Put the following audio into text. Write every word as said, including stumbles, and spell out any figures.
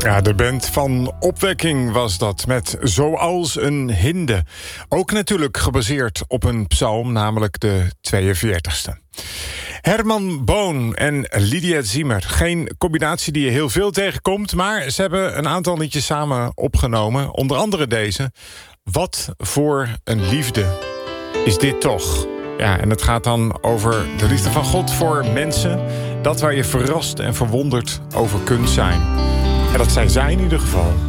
Ja, de band van Opwekking was dat, met Zoals een hinde. Ook natuurlijk gebaseerd op een psalm, namelijk de tweeënveertigste. Herman Boon en Lydia Ziemer. Geen combinatie die je heel veel tegenkomt, maar ze hebben een aantal liedjes samen opgenomen. Onder andere deze. Wat voor een liefde is dit toch? Ja, en het gaat dan over de liefde van God voor mensen. Dat waar je verrast en verwonderd over kunt zijn. En dat zijn zij in ieder geval.